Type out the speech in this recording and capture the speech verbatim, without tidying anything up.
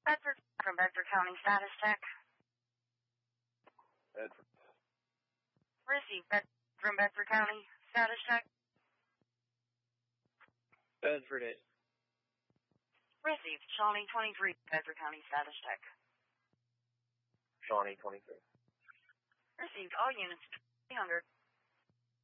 Bedford from Bedford County Status Check. Bedford. Received Bed from Bedford County Status Check. Bedford eight. Received Shawnee twenty-three Bedford County Status Check. Shawnee twenty-three. Received all units three hundred.